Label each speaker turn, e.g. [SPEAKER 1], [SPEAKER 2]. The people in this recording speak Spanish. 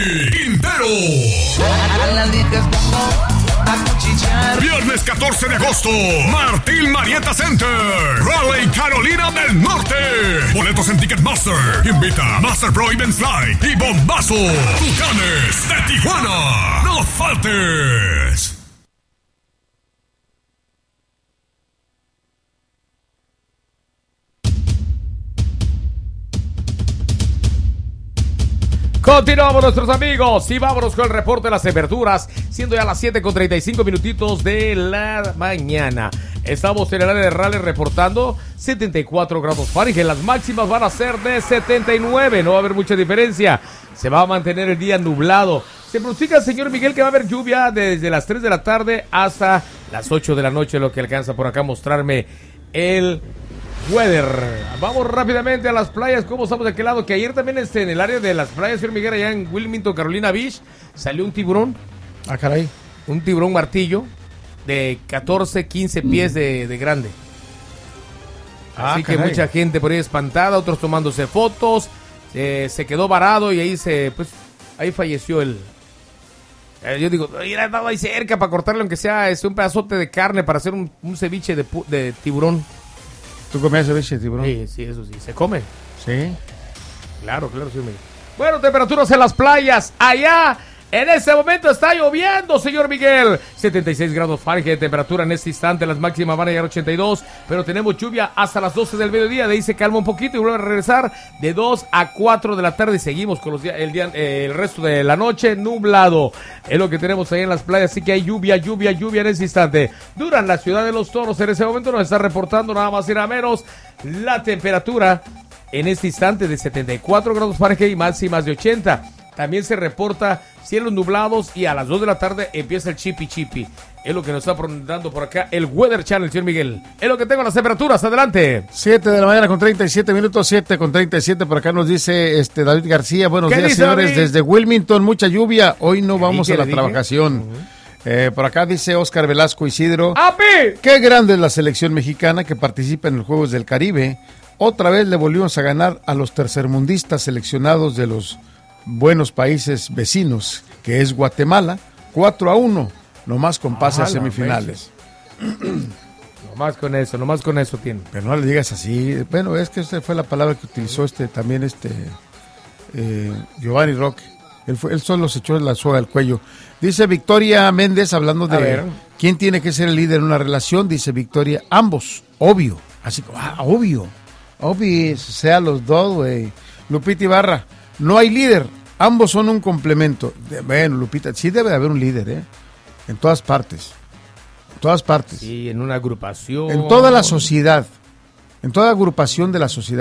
[SPEAKER 1] Quintero. Viernes 14 de agosto, Martín Marietta Center, Raleigh, Carolina del Norte. Boletos en Ticketmaster. Invita a Master Pro Events Fly y Bombazo. Tucanes de Tijuana. No faltes.
[SPEAKER 2] Continuamos, nuestros amigos, y vámonos con el reporte de las temperaturas, siendo ya las 7:35 minutitos de la mañana. Estamos en el área de Raleigh reportando 74 grados Fahrenheit. Las máximas van a ser de 79, no va a haber mucha diferencia. Se va a mantener el día nublado. Se pronostica, señor Miguel, que va a haber lluvia desde las 3 de la tarde hasta las 8 de la noche, lo que alcanza por acá a mostrarme el weather. Vamos rápidamente a las playas. ¿Cómo estamos de aquel lado? Que ayer también en el área de las playas, señor Miguel, allá en Wilmington, Carolina Beach, salió un tiburón.
[SPEAKER 3] Ah, caray.
[SPEAKER 2] Un tiburón martillo de 14, 15 pies de grande. Así que mucha gente por ahí espantada, otros tomándose fotos. Se quedó varado y ahí falleció el... yo digo, estaba ahí cerca para cortarle aunque sea un pedazote de carne para hacer un ceviche de tiburón.
[SPEAKER 3] ¿Tú comías ceviche de tiburón?
[SPEAKER 2] Sí, eso sí. ¿Se come?
[SPEAKER 3] Sí.
[SPEAKER 2] Claro, sí. Bueno, temperaturas en las playas. Allá, en este momento está lloviendo, señor Miguel. 76 grados Fahrenheit de temperatura en este instante. Las máximas van a llegar a 82. Pero tenemos lluvia hasta las 12 del mediodía. De ahí se calma un poquito y vuelve a regresar de 2 a 4 de la tarde. Y seguimos con el resto de la noche nublado. Es lo que tenemos ahí en las playas. Así que hay lluvia en ese instante. Durán, la ciudad de los toros, en ese momento nos está reportando nada más y nada menos la temperatura en este instante de 74 grados Fahrenheit y máximas de 80. También se reporta cielos nublados y a las 2 de la tarde empieza el chipi chipi. Es lo que nos está dando por acá el Weather Channel, señor Miguel. Es lo que tengo las temperaturas. Adelante.
[SPEAKER 3] 7 de la mañana con 37 minutos, 7:37. Por acá nos dice David García. Buenos días, señores. David? Desde Wilmington, mucha lluvia. Hoy no vamos a la trabajación. Por acá dice Oscar Velasco Isidro.
[SPEAKER 2] ¡Api!
[SPEAKER 3] Qué grande es la selección mexicana que participa en los Juegos del Caribe. Otra vez le volvimos a ganar a los tercermundistas seleccionados de los buenos países vecinos, que es Guatemala, 4-1, nomás con pase a semifinales.
[SPEAKER 2] Nomás con eso tiene.
[SPEAKER 3] Pero no le digas así. Bueno, es que esa fue la palabra que utilizó Giovanni Roque. Él solo se echó la soga al cuello. Dice Victoria Méndez, hablando de quién tiene que ser el líder en una relación, dice Victoria, ambos, obvio. Así como, obvio, sea los dos, güey. Lupita Ibarra, no hay líder, ambos son un complemento. Bueno, Lupita, sí debe de haber un líder, en todas partes.
[SPEAKER 2] Sí, en una agrupación.
[SPEAKER 3] En toda la sociedad, en toda agrupación de la sociedad.